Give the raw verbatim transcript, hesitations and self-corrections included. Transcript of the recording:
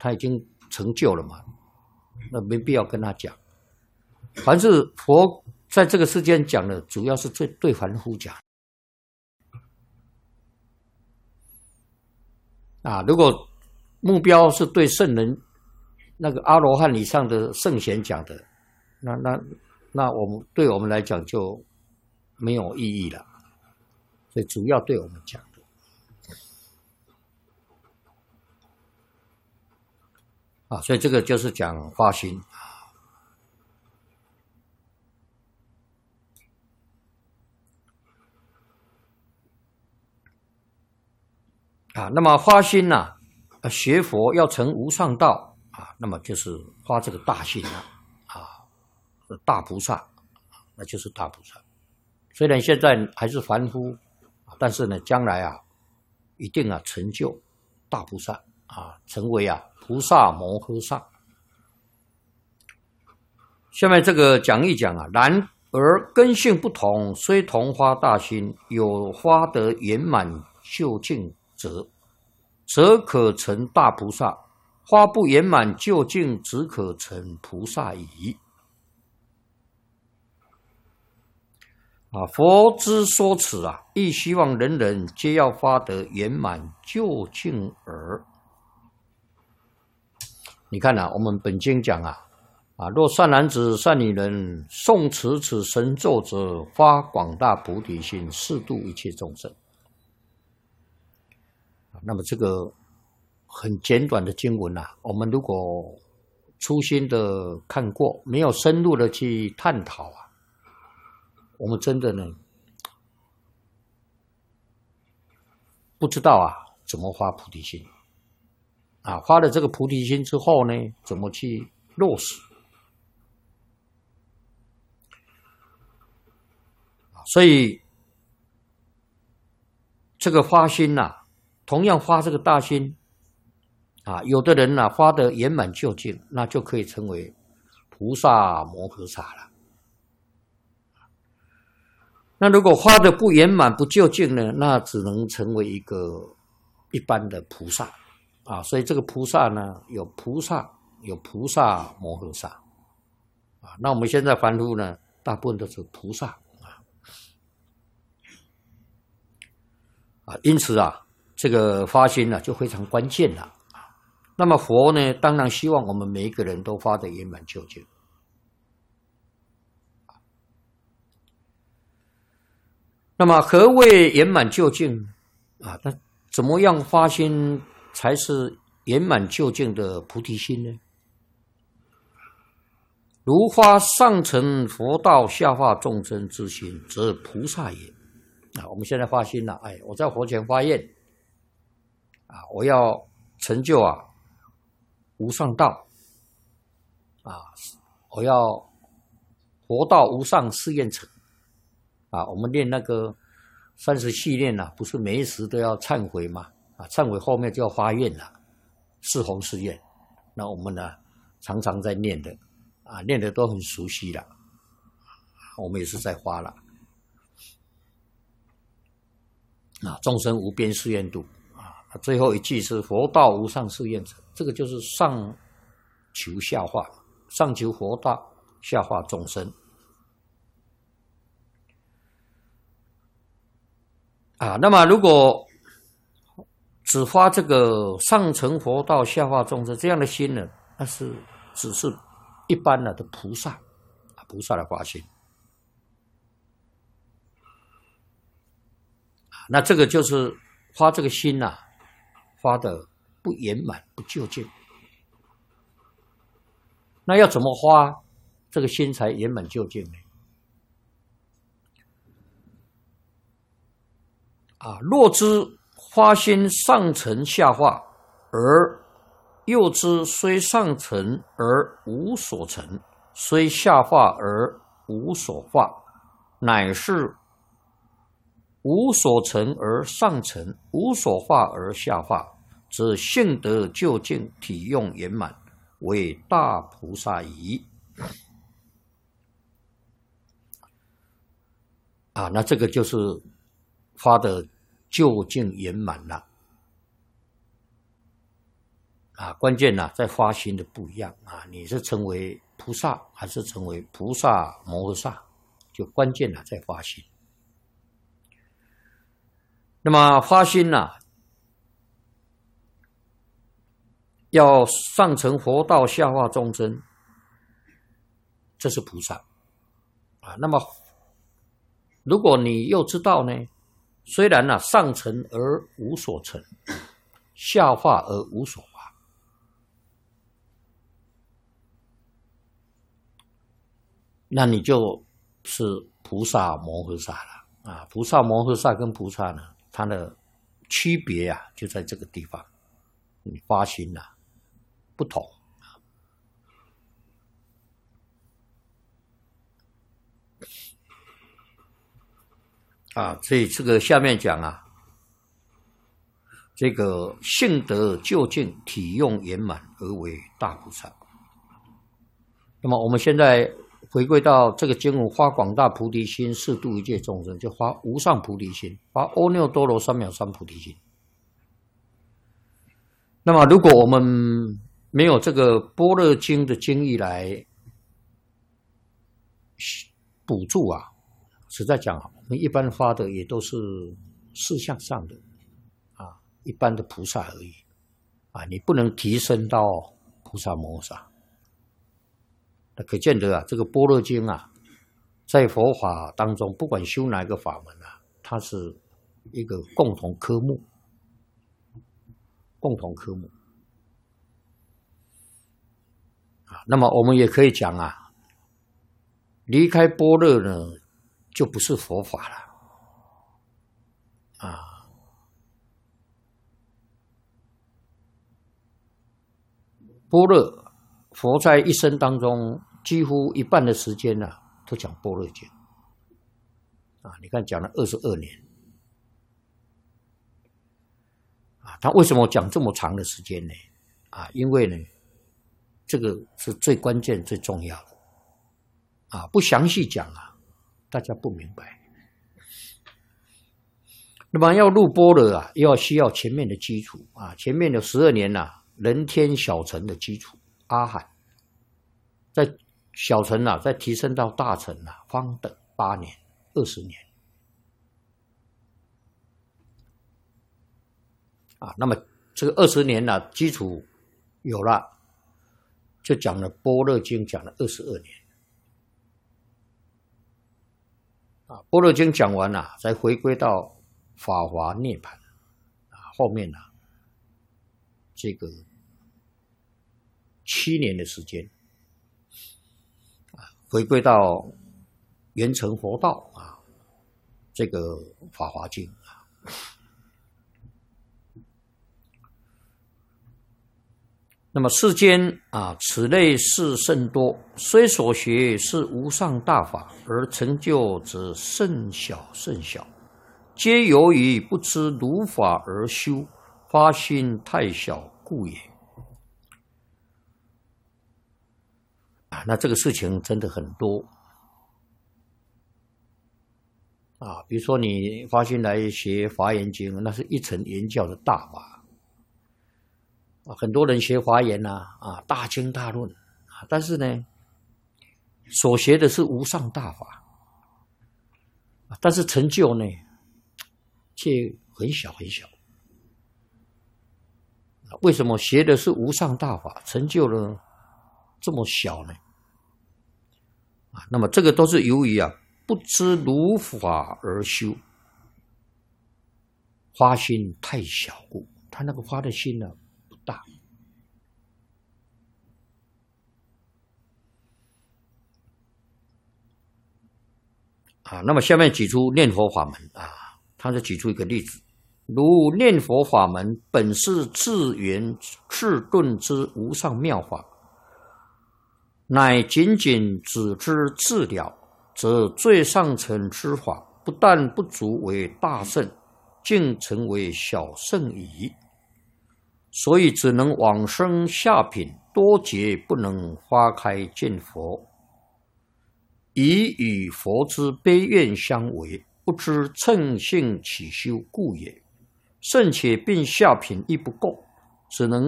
他已经成就了嘛，那没必要跟他讲。凡是佛在这个世间讲的，主要是对对凡夫讲。啊，如果目标是对圣人，那个阿罗汉以上的圣贤讲的，那那那我们对我们来讲就没有意义了。所以主要对我们讲的。啊，所以这个就是讲发心。啊，那么发心呐、啊，学佛要成无上道啊，那么就是发这个大心啊，啊，大菩萨，那就是大菩萨。虽然现在还是凡夫，但是呢，将来啊，一定啊成就大菩萨啊，成为啊菩萨摩诃萨。下面这个讲一讲啊，然而根性不同，虽同发大心，有发得圆满究竟者，则可成大菩萨；发不圆满究竟，只可成菩萨矣。啊，佛之说此啊，亦希望人人皆要发得圆满究竟耳。你看啊，我们本经讲啊，啊，若善男子、善女人诵持此神咒者，发广大菩提心，誓度一切众生。那么这个很简短的经文啊，我们如果粗心的看过，没有深入的去探讨啊，我们真的呢不知道啊怎么发菩提心啊，发了这个菩提心之后呢，怎么去落实？所以这个发心呐、啊，同样发这个大心啊，有的人呢、啊、发得圆满究竟，那就可以成为菩萨摩诃萨了。那如果发的不圆满不究竟呢，那只能成为一个一般的菩萨啊。所以这个菩萨呢，有菩萨，有菩萨摩诃萨啊。那我们现在凡夫呢，大部分都是菩萨啊啊，因此啊，这个发心呢、啊、就非常关键了啊。那么佛呢，当然希望我们每一个人都发得圆满究竟。那么何谓圆满究竟啊？那怎么样发心才是圆满究竟的菩提心呢？如发上乘佛道下化众生之心，则菩萨也。啊，我们现在发心了，哎，我在佛前发愿啊，我要成就啊无上道啊，我要佛道无上誓愿成。啊，我们念那个三十系念啊，不是每一时都要忏悔吗？啊，忏悔后面就要发愿了，四弘誓愿。那我们呢，常常在念的，啊，念的都很熟悉了，我们也是在发了。啊，众生无边誓愿度啊，最后一句是佛道无上誓愿成，这个就是上求下化，上求佛道，下化众生。啊，那么如果只发这个上乘佛道下化众生这样的心呢，那是只是一般的的菩萨，菩萨的发心。那这个就是发这个心呐、啊，发的不圆满不究竟。那要怎么发这个心才圆满究竟呢？啊，若知发心上乘下化，而又知虽上乘而无所成，虽下化而无所化，乃是无所成而上乘，无所化而下化，则性德究竟，体用圆满，为大菩萨矣。啊，那这个就是发的究竟圆满了。 啊，关键呢、啊、在发心的不一样啊，你是成为菩萨还是成为菩萨摩诃萨，就关键呢、啊、在发心。那么发心呢、啊，要上成佛道，下化众生，这是菩萨啊。那么如果你又知道呢，虽然呢、啊、上成而无所成，下化而无所化，那你就是菩萨摩诃萨了啊！菩萨摩诃萨跟菩萨呢，它的区别啊，就在这个地方，你发心啊不同啊。所以这个下面讲啊，这个性德究竟，体用圆满而为大菩萨。那么我们现在回归到这个经文，发广大菩提心，誓度一切众生，就发无上菩提心，发阿耨多罗三藐三菩提心。那么如果我们没有这个般若经的经义来补助啊，实在讲，我们一般发的也都是事项上的啊，一般的菩萨而已啊，你不能提升到菩萨摩诃萨。那可见得啊，这个般若经啊，在佛法当中，不管修哪一个法门啊，它是一个共同科目，共同科目啊。那么我们也可以讲啊，离开般若呢，就不是佛法了啊。般若，佛在一生当中几乎一半的时间呢、啊，都讲般若经啊。你看讲了二十二年啊，他为什么讲这么长的时间呢？啊，因为呢，这个是最关键、最重要的啊。不详细讲啊，大家不明白。那么要入般若啊，又要需要前面的基础啊，前面的十二年呐、啊，人天小乘的基础，阿含。在小乘啊，再提升到大乘啊，方等八年、二十年啊。那么这个二十年呢、啊，基础有了，就讲了般若经，讲了二十二年啊。般若经讲完了、啊，再回归到法华涅槃啊，后面呢、啊，这个七年的时间。回归到圆成佛道啊，这个《法华经》啊，那么世间啊，此类事甚多，虽所学是无上大法，而成就则甚小甚小，皆由于不知如法而修，发心太小故也。那这个事情真的很多啊，比如说你发心来学华严经，那是一乘言教的大法啊，很多人学华严呐啊，大经大论啊，但是呢，所学的是无上大法，但是成就呢，却很小很小。为什么学的是无上大法，成就了这么小呢？啊，那么这个都是由于啊不知如法而修，发心太小故，他那个发的心呢、啊、不大啊。那么下面举出念佛法门啊，他就举出一个例子，如念佛法门本是自圆自顿之无上妙法，乃仅仅只知自了，则最上乘之法不但不足为大圣，竟成为小圣矣。所以只能往生下品，多劫不能花开见佛，以与佛之悲愿相违，不知乘性起修故也。甚且并下品亦不够，只能